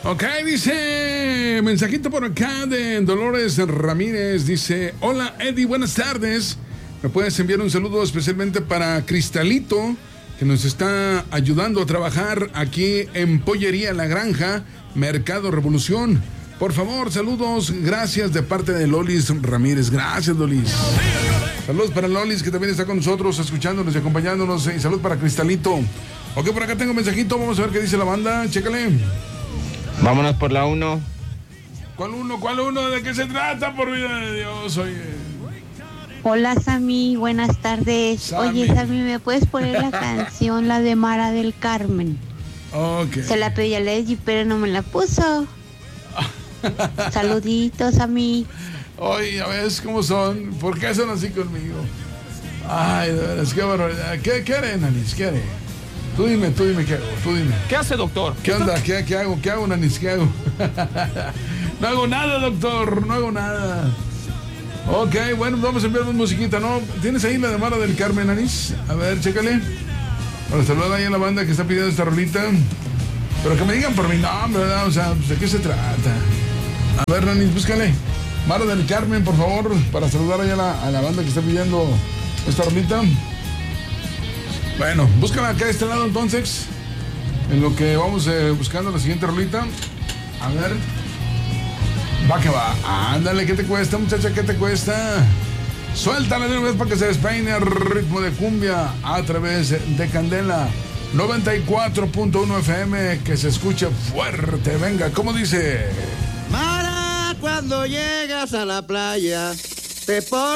Ok, dice, mensajito por acá de Dolores Ramírez, dice, hola Eddie, buenas tardes, me puedes enviar un saludo especialmente para Cristalito, que nos está ayudando a trabajar aquí en Pollería La Granja, Mercado Revolución. Por favor, saludos, gracias de parte de Lolis Ramírez. Gracias, Lolis. Saludos para Lolis, que también está con nosotros, escuchándonos y acompañándonos. Y salud para Cristalito. Ok, por acá tengo un mensajito, vamos a ver qué dice la banda. Chécale. Vámonos por la 1. ¿Cuál uno? ¿Cuál uno? ¿De qué se trata, por vida de Dios? Oye. Hola, Sammy, buenas tardes. Sammy. Oye, Sammy, ¿me puedes poner la canción, la de Mara del Carmen? Ok. Se la pedí a Lady, pero no me la puso. Saluditos, Sammy. Oye, ya ves cómo son. ¿Por qué son así conmigo? Ay, de veras, qué barbaridad. ¿Qué haré, Nanis? ¿Qué haré? Tú dime qué hago, tú dime. ¿Qué hace, doctor? ¿Qué onda? ¿Qué hago? ¿Qué hago, Nanis? ¿Qué hago? No hago nada, doctor, no hago nada. Ok, bueno, vamos a enviar una musiquita, ¿no? ¿Tienes ahí la de Mara del Carmen, Nanis? A ver, chécale. Para saludar ahí a la banda que está pidiendo esta rolita. Pero que me digan por mi nombre, ¿verdad? O sea, ¿de qué se trata? A ver, Nanis, búscale. Mara del Carmen, por favor, para saludar ahí a la banda que está pidiendo esta rolita. Bueno, búscala acá de este lado entonces. En lo que vamos buscando la siguiente rolita. A ver. Va que va. Ándale, ¿qué te cuesta, muchacha? ¿Qué te cuesta? Suéltala de una vez para que se despeine el ritmo de cumbia a través de Candela 94.1 FM, que se escuche fuerte. Venga, ¿cómo dice? Mara, cuando llegas a la playa, te pones